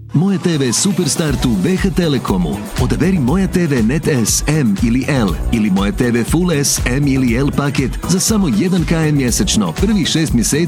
Moja TV Superstart u BH Telekomu. Odaberi Moja TV Net S, M ili L ili Moja TV Full S, M ili L paket za samo 1 kn mjesečno. Prvih 6 mjeseci